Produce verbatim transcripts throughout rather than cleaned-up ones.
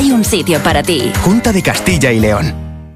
hay un sitio para ti. Junta de Castilla y León.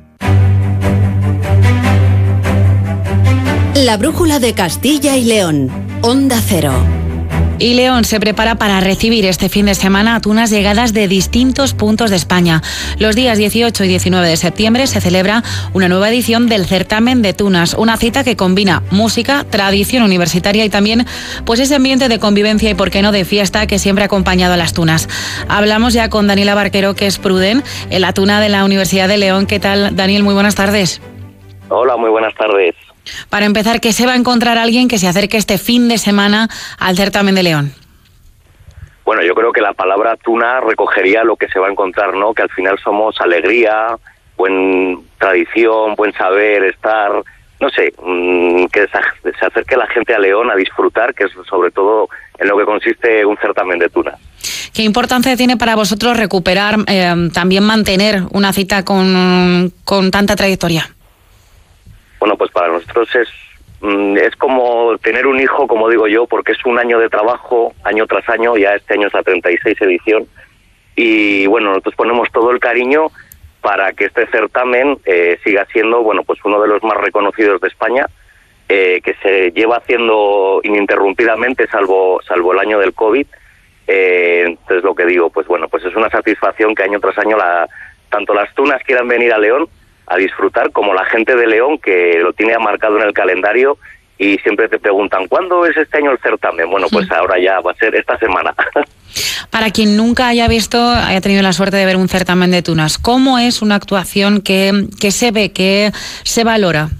La brújula de Castilla y León. Onda Cero. Y León se prepara para recibir este fin de semana a tunas llegadas de distintos puntos de España. Los días dieciocho y diecinueve de septiembre se celebra una nueva edición del certamen de tunas, una cita que combina música, tradición universitaria y también pues ese ambiente de convivencia y, por qué no, de fiesta que siempre ha acompañado a las tunas. Hablamos ya con Daniela Barquero, que es Pruden, en la tuna de la Universidad de León. ¿Qué tal, Daniel? Muy buenas tardes. Hola, muy buenas tardes. Para empezar, ¿qué se va a encontrar alguien que se acerque este fin de semana al certamen de León? Bueno, yo creo que la palabra tuna recogería lo que se va a encontrar, ¿no? Que al final somos alegría, buen tradición, buen saber estar, no sé, mmm, que se, se acerque la gente a León a disfrutar, que es sobre todo en lo que consiste un certamen de tunas. ¿Qué importancia tiene para vosotros recuperar, eh, también mantener una cita con, con tanta trayectoria? Bueno, pues para nosotros es es como tener un hijo, como digo yo, porque es un año de trabajo, año tras año. Ya este año es la treinta y seis edición, y bueno, nosotros ponemos todo el cariño para que este certamen eh, siga siendo, bueno, pues uno de los más reconocidos de España, eh, que se lleva haciendo ininterrumpidamente, salvo salvo el año del COVID. Eh, entonces, lo que digo, pues bueno, pues es una satisfacción que año tras año la, tanto las tunas quieran venir a León a disfrutar, como la gente de León, que lo tiene marcado en el calendario y siempre te preguntan, ¿cuándo es este año el certamen? Bueno, pues sí. Ahora ya va a ser esta semana. Para quien nunca haya visto, haya tenido la suerte de ver un certamen de tunas, ¿cómo es una actuación que, que se ve, que se valora?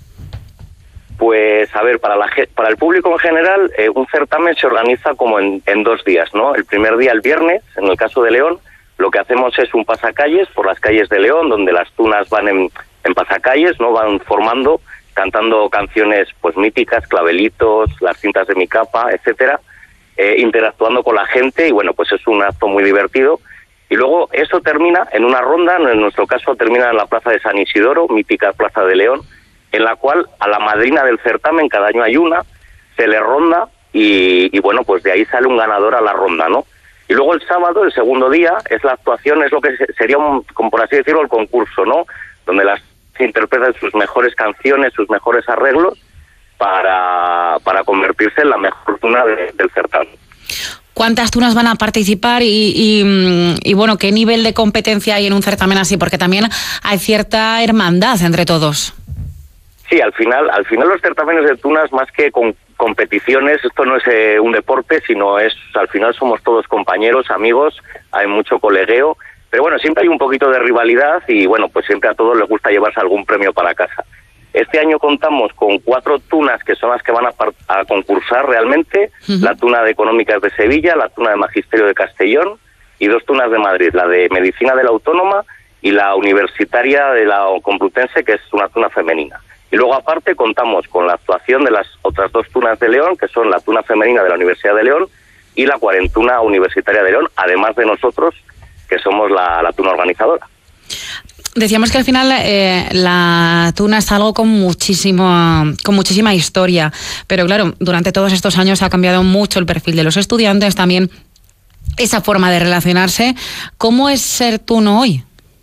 Pues, a ver, para la para el público en general, eh, un certamen se organiza como en, en dos días, ¿no? El primer día, el viernes, en el caso de León, lo que hacemos es un pasacalles por las calles de León, donde las tunas van en en pasacalles, ¿no? Van formando, cantando canciones pues míticas, Clavelitos, Las cintas de mi capa, etcétera, eh, interactuando con la gente, y bueno, pues es un acto muy divertido. Y luego eso termina en una ronda, en nuestro caso termina en la Plaza de San Isidoro, mítica Plaza de León, en la cual a la madrina del certamen, cada año hay una, se le ronda y, y bueno, pues de ahí sale un ganador a la ronda, ¿no? Y luego el sábado, el segundo día, es la actuación, es lo que sería, un, como por así decirlo, el concurso, ¿no? Donde las se interpretan sus mejores canciones, sus mejores arreglos, para, para convertirse en la mejor tuna de, del certamen. ¿Cuántas tunas van a participar y, y, y, bueno, qué nivel de competencia hay en un certamen así? Porque también hay cierta hermandad entre todos. Sí, al final, al final los certámenes de tunas, más que con competiciones, esto no es eh, un deporte, sino es, al final somos todos compañeros, amigos, hay mucho colegueo. Pero bueno, siempre hay un poquito de rivalidad y bueno, pues siempre a todos les gusta llevarse algún premio para casa. Este año contamos con cuatro tunas que son las que van a, par- a concursar realmente, uh-huh. La tuna de Económicas de Sevilla, la tuna de Magisterio de Castellón y dos tunas de Madrid, la de Medicina de la Autónoma y la Universitaria de la Complutense, que es una tuna femenina. Y luego aparte contamos con la actuación de las otras dos tunas de León, que son la tuna femenina de la Universidad de León y la Cuarentuna Universitaria de León, además de nosotros, que somos la, la tuna organizadora. Decíamos que al final eh, la tuna es algo con muchísimo, con muchísima historia, pero claro, durante todos estos años ha cambiado mucho el perfil de los estudiantes, también esa forma de relacionarse. ¿Cómo es ser tuno hoy?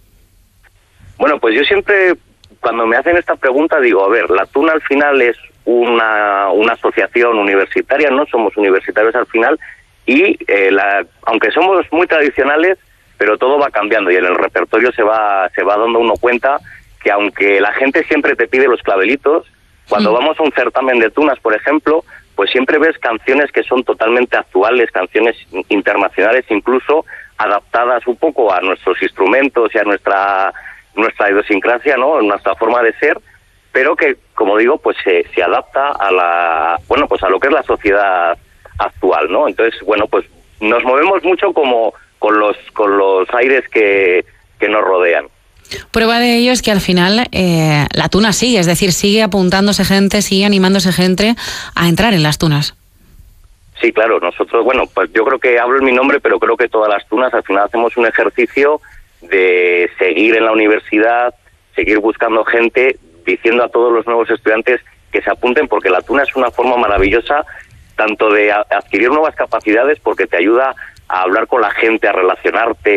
Bueno, pues yo siempre, cuando me hacen esta pregunta, digo, a ver, la tuna al final es una, una asociación universitaria, ¿no? Somos universitarios al final, y eh, la, aunque somos muy tradicionales, pero todo va cambiando y en el repertorio se va se va dando uno cuenta que aunque la gente siempre te pide los clavelitos, cuando sí. vamos a un certamen de tunas, por ejemplo, pues siempre ves canciones que son totalmente actuales, canciones internacionales, incluso adaptadas un poco a nuestros instrumentos y a nuestra nuestra idiosincrasia, ¿no? Nuestra forma de ser, pero que, como digo, pues se, se adapta a la bueno, pues a lo que es la sociedad actual, ¿no? Entonces, bueno, pues nos movemos mucho como con los con los aires que, que nos rodean. Prueba de ello es que al final eh, la tuna sigue, es decir, sigue apuntándose gente, sigue animándose gente a entrar en las tunas. Sí, claro, nosotros, bueno, pues yo creo que hablo en mi nombre, pero creo que todas las tunas al final hacemos un ejercicio de seguir en la universidad, seguir buscando gente, diciendo a todos los nuevos estudiantes que se apunten, porque la tuna es una forma maravillosa tanto de a- adquirir nuevas capacidades, porque te ayuda a hablar con la gente, a relacionarte,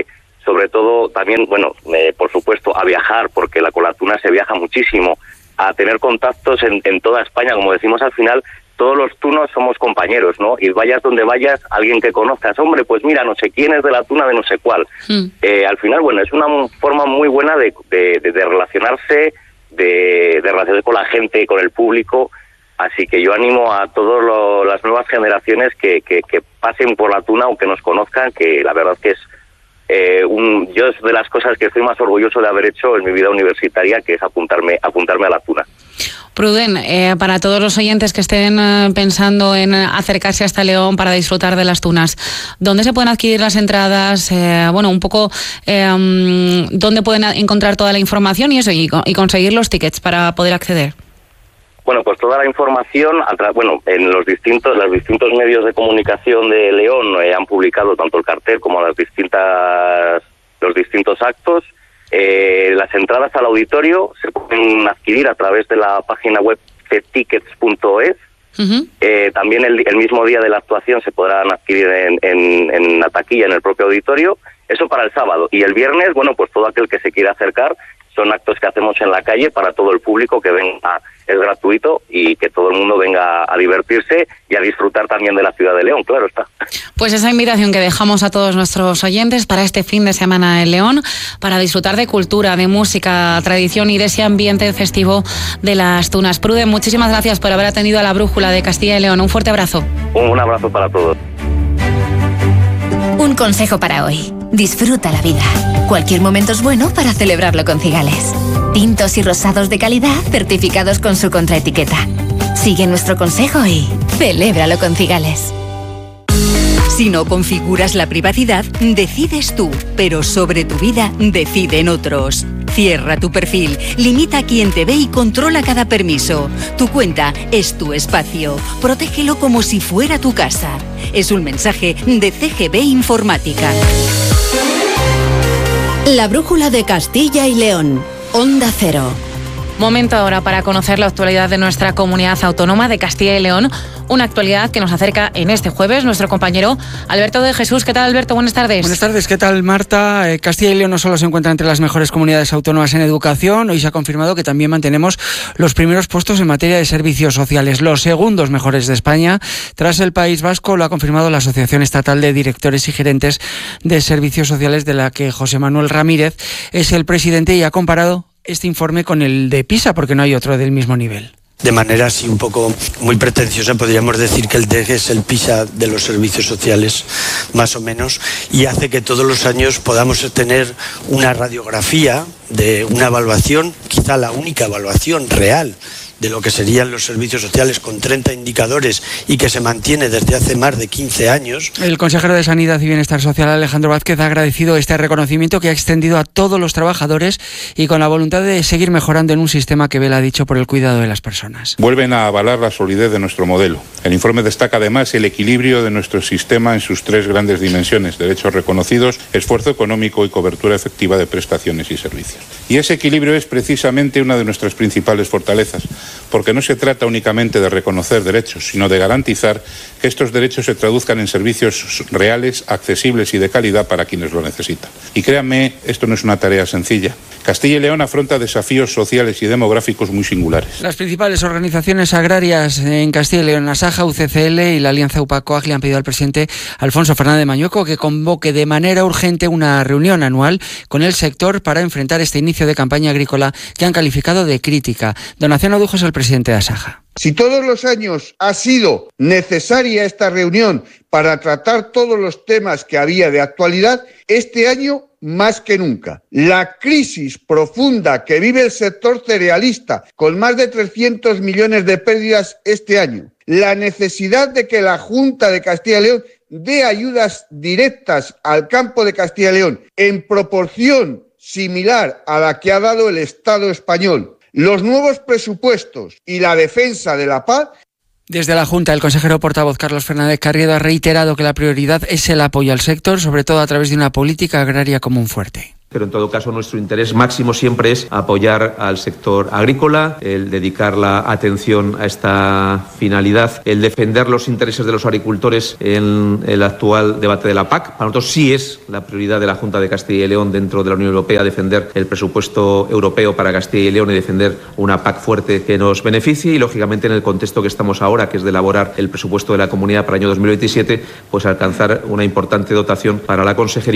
sobre todo también, bueno, eh, por supuesto, a viajar, porque la, con la tuna se viaja muchísimo, a tener contactos en, en toda España, como decimos al final, todos los tunos somos compañeros, ¿no? Y vayas donde vayas, alguien que conozcas, hombre, pues mira, no sé quién es de la tuna de no sé cuál. Mm. Eh, al final, bueno, es una forma muy buena de, de, de, de relacionarse, de, de relacionarse con la gente, con el público. Así que yo animo a todas las nuevas generaciones que, que, que pasen por la tuna o que nos conozcan, que la verdad que es eh, un, yo es de las cosas que estoy más orgulloso de haber hecho en mi vida universitaria, que es apuntarme, apuntarme a la tuna. Pruden, eh, para todos los oyentes que estén eh, pensando en acercarse hasta León para disfrutar de las tunas, ¿dónde se pueden adquirir las entradas? Eh, bueno, un poco, eh, ¿dónde pueden encontrar toda la información y eso, y, y conseguir los tickets para poder acceder? Bueno, pues toda la información, bueno, en los distintos, los distintos medios de comunicación de León eh, han publicado tanto el cartel como las distintas, los distintos actos. Eh, las entradas al auditorio se pueden adquirir a través de la página web c tickets punto es. Uh-huh. Eh, también el, el mismo día de la actuación se podrán adquirir en, en, en la taquilla, en el propio auditorio. Eso para el sábado. Y el viernes, bueno, pues todo aquel que se quiera acercar, son actos que hacemos en la calle para todo el público que venga, es gratuito y que todo el mundo venga a divertirse y a disfrutar también de la ciudad de León, claro está. Pues esa invitación que dejamos a todos nuestros oyentes para este fin de semana en León, para disfrutar de cultura, de música, tradición y de ese ambiente festivo de las tunas. Pruden, muchísimas gracias por haber atendido a la Brújula de Castilla y León. Un fuerte abrazo. Un, un abrazo para todos. Un consejo para hoy. Disfruta la vida. Cualquier momento es bueno para celebrarlo con Cigales. Tintos y rosados de calidad certificados con su contraetiqueta. Sigue nuestro consejo y celébralo con Cigales. Si no configuras la privacidad, decides tú, pero sobre tu vida deciden otros. Cierra tu perfil, limita a quien te ve y controla cada permiso. Tu cuenta es tu espacio. Protégelo como si fuera tu casa. Es un mensaje de C G B Informática. La Brújula de Castilla y León. Onda Cero. Momento ahora para conocer la actualidad de nuestra comunidad autónoma de Castilla y León. Una actualidad que nos acerca en este jueves nuestro compañero Alberto de Jesús. ¿Qué tal, Alberto? Buenas tardes. Buenas tardes. ¿Qué tal, Marta? Eh, Castilla y León no solo se encuentra entre las mejores comunidades autónomas en educación, hoy se ha confirmado que también mantenemos los primeros puestos en materia de servicios sociales, los segundos mejores de España. Tras el País Vasco, lo ha confirmado la Asociación Estatal de Directores y Gerentes de Servicios Sociales, de la que José Manuel Ramírez es el presidente, y ha comparado este informe con el de PISA, porque no hay otro del mismo nivel. De manera así un poco muy pretenciosa podríamos decir que el D E G es el PISA de los servicios sociales, más o menos, y hace que todos los años podamos tener una radiografía de una evaluación, quizá la única evaluación real de lo que serían los servicios sociales, con treinta indicadores y que se mantiene desde hace más de quince años. El consejero de Sanidad y Bienestar Social, Alejandro Vázquez, ha agradecido este reconocimiento que ha extendido a todos los trabajadores y con la voluntad de seguir mejorando en un sistema que vela, dicho, por el cuidado de las personas. Vuelven a avalar la solidez de nuestro modelo. El informe destaca además el equilibrio de nuestro sistema en sus tres grandes dimensiones: derechos reconocidos, esfuerzo económico y cobertura efectiva de prestaciones y servicios. Y ese equilibrio es precisamente una de nuestras principales fortalezas, porque no se trata únicamente de reconocer derechos, sino de garantizar que estos derechos se traduzcan en servicios reales, accesibles y de calidad para quienes lo necesitan. Y créanme, esto no es una tarea sencilla. Castilla y León afronta desafíos sociales y demográficos muy singulares. Las principales organizaciones agrarias en Castilla y León, Asaja, U C C L y la Alianza UPA-COAG, le han pedido al presidente Alfonso Fernández Mañueco que convoque de manera urgente una reunión anual con el sector para enfrentar este inicio de campaña agrícola que han calificado de crítica. Donación Odujo es el presidente de Asaja. Si todos los años ha sido necesaria esta reunión para tratar todos los temas que había de actualidad, este año más que nunca. La crisis profunda que vive el sector cerealista, con más de trescientos millones de pérdidas este año. La necesidad de que la Junta de Castilla y León dé ayudas directas al campo de Castilla y León en proporción similar a la que ha dado el Estado español. Los nuevos presupuestos y la defensa de la paz. Desde la Junta, el consejero portavoz Carlos Fernández Carriedo ha reiterado que la prioridad es el apoyo al sector, sobre todo a través de una política agraria común fuerte. Pero en todo caso nuestro interés máximo siempre es apoyar al sector agrícola, el dedicar la atención a esta finalidad, el defender los intereses de los agricultores en el actual debate de la P A C. Para nosotros sí es la prioridad de la Junta de Castilla y León dentro de la Unión Europea defender el presupuesto europeo para Castilla y León y defender una P A C fuerte que nos beneficie y, lógicamente, en el contexto que estamos ahora, que es de elaborar el presupuesto de la Comunidad para el año dos mil veintisiete, pues alcanzar una importante dotación para la Consejería.